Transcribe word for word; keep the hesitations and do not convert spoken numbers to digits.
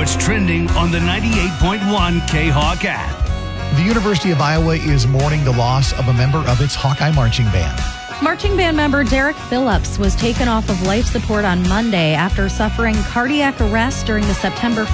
what's trending on the ninety-eight point one K-Hawk app. The University of Iowa is mourning the loss of a member of its Hawkeye marching band. Marching band member Derek Phillips was taken off of life support on Monday after suffering cardiac arrest during the September